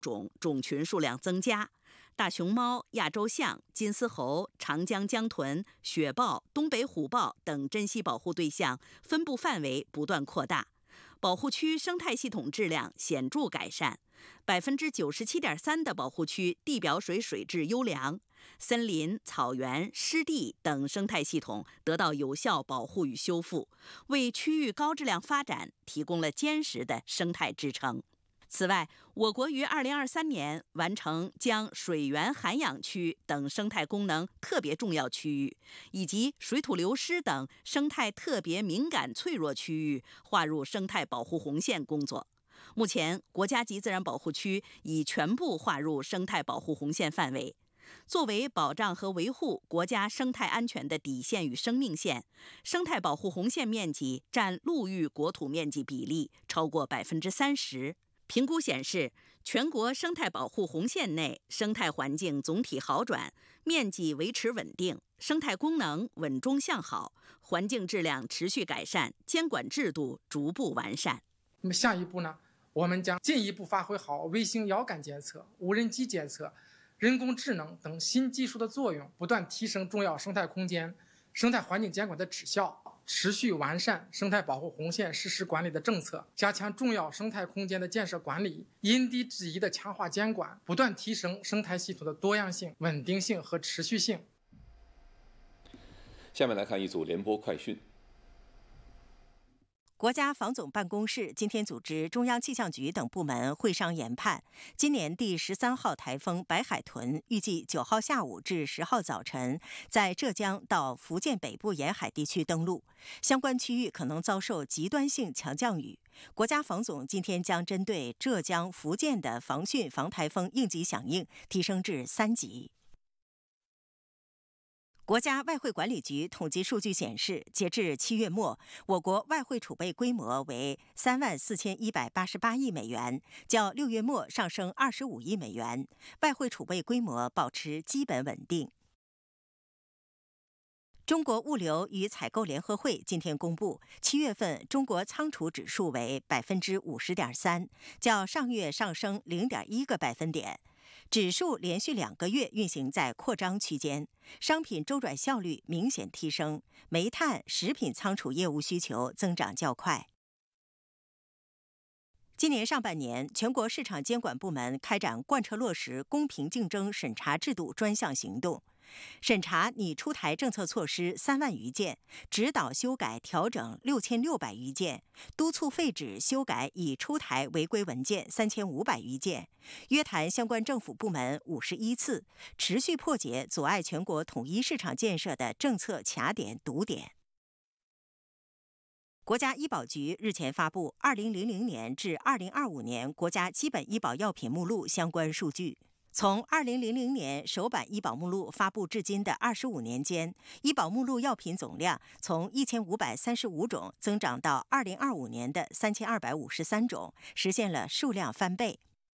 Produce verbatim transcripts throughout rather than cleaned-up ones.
种种群数量增加。大熊猫、亚洲象、金丝猴、长江江豚、雪豹、东北虎豹等珍稀保护对象分布范围不断扩大，保护区生态系统质量显著改善。百分之九十七点三的保护区地表水水质优良，森林、草原、湿地等生态系统得到有效保护与修复，为区域高质量发展提供了坚实的生态支撑。此外，我国于二零二三年完成将水源涵养区等生态功能特别重要区域，以及水土流失等生态特别敏感脆弱区域划入生态保护红线工作。目前，国家级自然保护区已全部划入生态保护红线范围。作为保障和维护国家生态安全的底线与生命线，生态保护红线面积占陆域国土面积比例超过百分之三十。评估显示，全国生态保护红线内生态环境总体好转，面积维持稳定，生态功能稳中向好，环境质量持续改善，监管制度逐步完善。 那么下一步呢，我们将进一步发挥好卫星遥感监测、无人机监测、人工智能等新技术的作用，不断提升重要生态空间、生态环境监管的质效，持续完善生态保护红线实施管理的政策，加强重要生态空间的建设管理，因地制宜的强化监管，不断提升生态系统的多样性、稳定性和持续性。 下面来看一组联播快讯。 国家防总办公室今天组织中央气象局等部门会商研判，今年第十三号台风白海豚预计九号下午至十号早晨在浙江到福建北部沿海地区登陆，相关区域可能遭受极端性强降雨。国家防总今天将针对浙江、福建的防汛防台风应急响应提升至三级。国家外汇管理局统计数据显示，截至七月末，我国外汇储备规模为三万四千一百八十八亿美元，较六月末上升二十五亿美元，外汇储备规模保持基本稳定。中国物流与采购联合会今天公布，七月份中国仓储指数为百分之五十点三，较上月上升零点一个百分点。指数连续两个月运行在扩张区间，商品周转效率明显提升，煤炭、食品仓储业务需求增长较快。今年上半年，全国市场监管部门开展贯彻落实公平竞争审查制度专项行动，审查拟出台政策措施三万余件，指导修改调整六千六百余件，督促废止修改已出台违规文件三千五百余件，约谈相关政府部门五十一次，持续破解阻碍全国统一市场建设的政策卡点堵点。国家医保局日前发布二零零零年至二零二五年国家基本医保药品目录相关数据。从二零零零年首版医保目录发布至今的二十五年间，医保目录药品总量从一千五百三十五种增长到二零二五年的三千二百五十三种，实现了数量翻倍。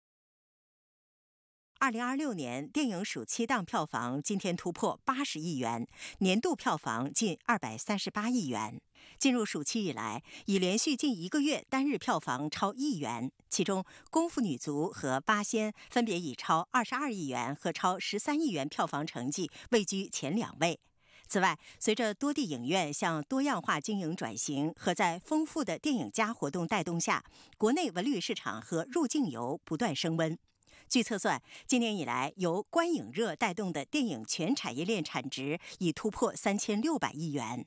二零二六年电影暑期档票房今天突破八十亿元，年度票房近二百三十八亿元。进入暑期以来，已连续近一个月单日票房超亿元，其中《功夫女足》和《八仙》分别以超二十二亿元和超十三亿元票房成绩位居前两位。此外，随着多地影院向多样化经营转型和在丰富的电影加活动带动下，国内文旅市场和入境游不断升温。据测算，今年以来由观影热带动的电影全产业链产值已突破三千六百亿元。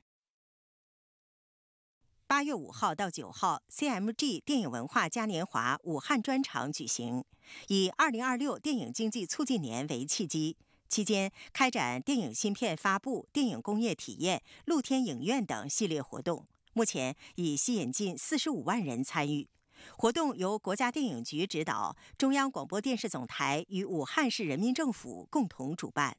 八月五号到九号 ，C M G 电影文化嘉年华武汉专场举行，以二零二六电影经济促进年为契机，期间开展电影新片发布、电影工业体验、露天影院等系列活动，目前已吸引近四十五万人参与。活动由国家电影局指导，中央广播电视总台与武汉市人民政府共同主办。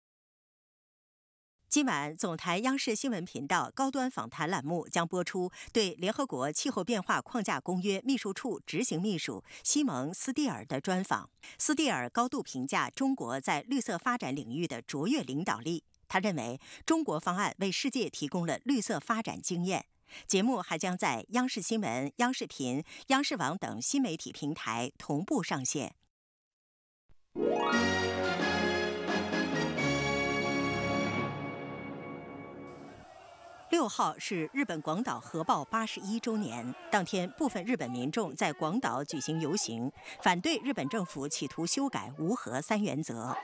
今晚，总台央视新闻频道高端访谈栏目将播出对联合国气候变化框架公约秘书处执行秘书西蒙·斯蒂尔的专访。斯蒂尔高度评价中国在绿色发展领域的卓越领导力，他认为中国方案为世界提供了绿色发展经验。节目还将在央视新闻、央视频、央视网等新媒体平台同步上线。 六号是日本广岛核爆八十一周年，当天部分日本民众在广岛举行游行，反对日本政府企图修改无核三原则。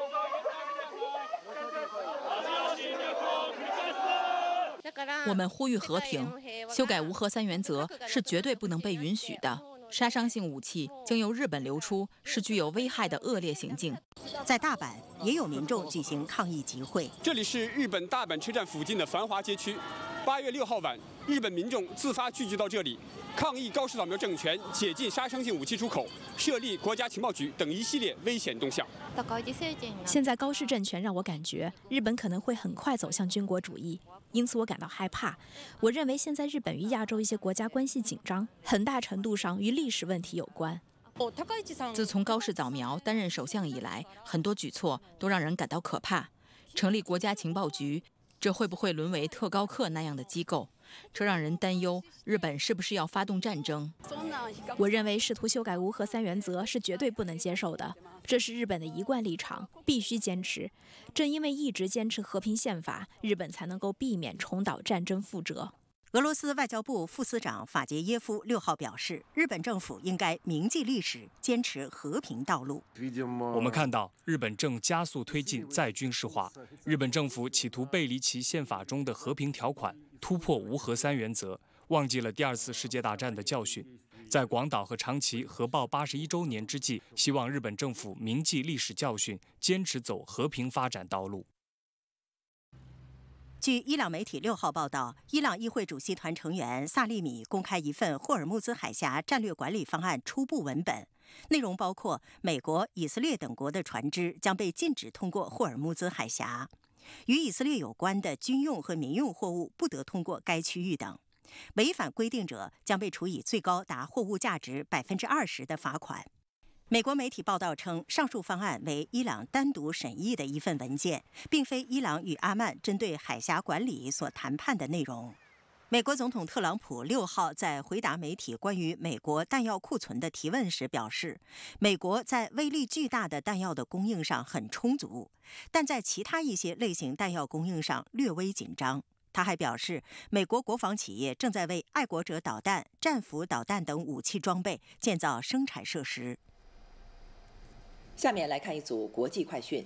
我们呼吁和平，修改无核三原则是绝对不能被允许的。杀伤性武器经由日本流出是具有危害的恶劣行径。 在大阪，也有民众举行抗议集会。 这里是日本大阪车站附近的繁华街区。八月六号晚，日本民众自发聚集到这里，抗议高市早苗政权解禁杀伤性武器出口、设立国家情报局等一系列危险动向。 现在高市政权让我感觉日本可能会很快走向军国主义，因此我感到害怕。我认为现在日本与亚洲一些国家关系紧张，很大程度上与历史问题有关。 自从高市早苗担任首相以来，很多举措都让人感到可怕。成立国家情报局，这会不会沦为特高课那样的机构？这让人担忧，日本是不是要发动战争？ 我认为试图修改无核三原则是绝对不能接受的，这是日本的一贯立场，必须坚持。正因为一直坚持和平宪法，日本才能够避免重蹈战争覆辙。 俄罗斯外交部副司长法捷耶夫六号表示，日本政府应该铭记历史，坚持和平道路。 我们看到，日本正加速推进再军事化，日本政府企图背离其宪法中的和平条款，突破无核三原则，忘记了第二次世界大战的教训。在广岛和长崎核爆八十一周年之际，希望日本政府铭记历史教训，坚持走和平发展道路。 据伊朗媒体六号报道，伊朗议会主席团成员萨利米公开一份霍尔木兹海峡战略管理方案初步文本，内容包括美国、以色列等国的船只将被禁止通过霍尔木兹海峡，与以色列有关的军用和民用货物不得通过该区域等，违反规定者将被处以最高达货物价值百分之二十的罚款。美国媒体报道称，上述方案为伊朗单独审议的一份文件，并非伊朗与阿曼针对海峡管理所谈判的内容。美国总统特朗普六号在回答媒体关于美国弹药库存的提问时表示，美国在威力巨大的弹药的供应上很充足，但在其他一些类型弹药供应上略微紧张。他还表示，美国国防企业正在为爱国者导弹、战斧导弹等武器装备建造生产设施。 下面来看一组国际快讯。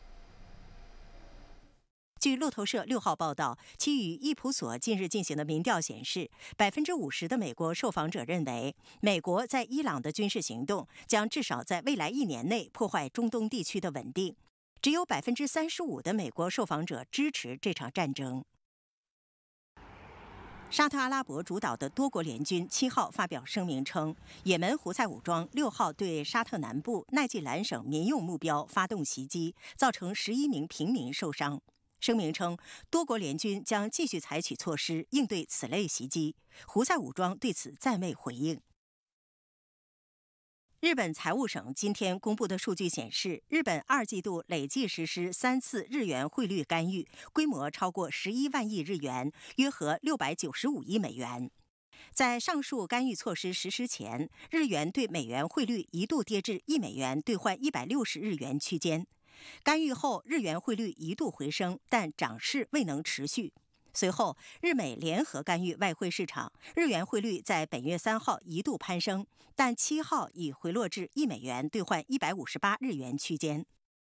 据路透社六号报道，其与易普所近日进行的民调显示，百分之五十的美国受访者认为，美国在伊朗的军事行动将至少在未来一年内破坏中东地区的稳定。只有百分之三十五的美国受访者支持这场战争。沙特阿拉伯主导的多国联军七号发表声明称，也门胡塞武装六号对沙特南部奈季兰省民用目标发动袭击，造成十一名平民受伤。声明称，多国联军将继续采取措施应对此类袭击。胡塞武装对此暂未回应。日本财务省今天公布的数据显示，日本二季度累计实施三次日元汇率干预，规模超过十一万亿日元，约合六百九十五亿美元。在上述干预措施实施前，日元对美元汇率一度跌至一美元兑换一百六十日元区间。干预后，日元汇率一度回升，但涨势未能持续。随后，日美联合干预外汇市场，日元汇率在本月三号一度攀升，但七号已回落至一美元兑换一百五十八日元区间。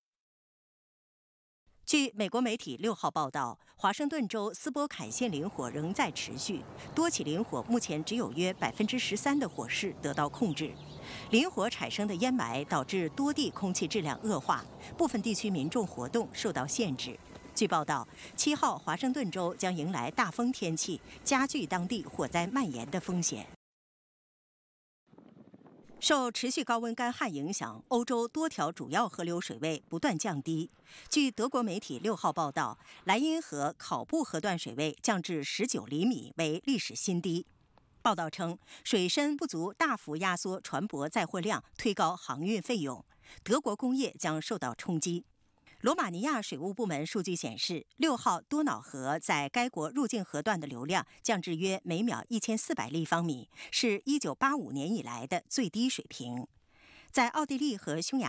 据美国媒体六号报道，华盛顿州斯波坎县林火仍在持续，多起林火目前只有约百分之十三的火势得到控制。林火产生的烟霾导致多地空气质量恶化，部分地区民众活动受到限制。据报道，七号华盛顿州将迎来大风天气，加剧当地火灾蔓延的风险。受持续高温干旱影响，欧洲多条主要河流水位不断降低。据德国媒体六号报道，莱茵河考布河段水位降至十九厘米，为历史新低。报道称，水深不足大幅压缩船舶载货量，推高航运费用，德国工业将受到冲击。罗马尼亚水务部门数据显示，六号多瑙河在该国入境河段的流量降至约每秒一千四百立方米，是一九八五年以来的最低水平。在奥地利和匈牙